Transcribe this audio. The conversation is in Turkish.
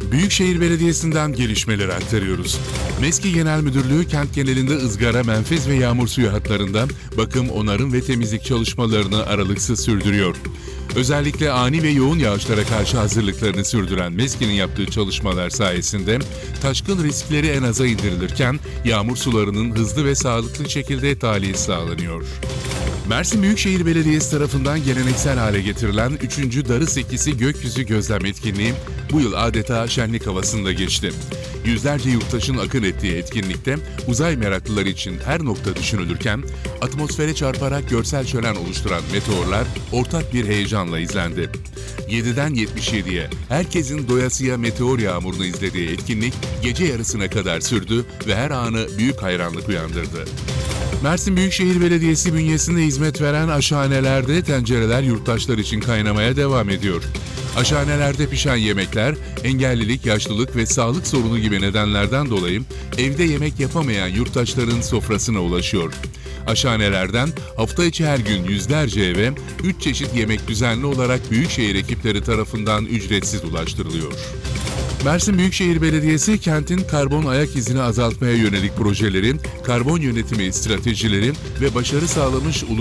Büyükşehir Belediyesi'nden gelişmeleri aktarıyoruz. MESKİ Genel Müdürlüğü kent genelinde ızgara, menfez ve yağmur suyu hatlarında bakım, onarım ve temizlik çalışmalarını aralıksız sürdürüyor. Özellikle ani ve yoğun yağışlara karşı hazırlıklarını sürdüren MESKİ'nin yaptığı çalışmalar sayesinde taşkın riskleri en aza indirilirken yağmur sularının hızlı ve sağlıklı şekilde tahliyesi sağlanıyor. Mersin Büyükşehir Belediyesi tarafından geleneksel hale getirilen 3. Darı Sekisi Gökyüzü Gözlem Etkinliği bu yıl adeta şenlik havasında geçti. Yüzlerce yurttaşın akın ettiği etkinlikte uzay meraklıları için her nokta düşünülürken atmosfere çarparak görsel şölen oluşturan meteorlar ortak bir heyecanla izlendi. 7'den 77'ye herkesin doyasıya meteor yağmurunu izlediği etkinlik gece yarısına kadar sürdü ve her anı büyük hayranlık uyandırdı. Mersin Büyükşehir Belediyesi bünyesinde hizmet veren aşhanelerde tencereler yurttaşlar için kaynamaya devam ediyor. Aşhanelerde pişen yemekler, engellilik, yaşlılık ve sağlık sorunu gibi nedenlerden dolayı evde yemek yapamayan yurttaşların sofrasına ulaşıyor. Aşhanelerden hafta içi her gün yüzlerce eve 3 çeşit yemek düzenli olarak Büyükşehir ekipleri tarafından ücretsiz ulaştırılıyor. Mersin Büyükşehir Belediyesi kentin karbon ayak izini azaltmaya yönelik projelerin, karbon yönetimi stratejileri ve başarı sağlamış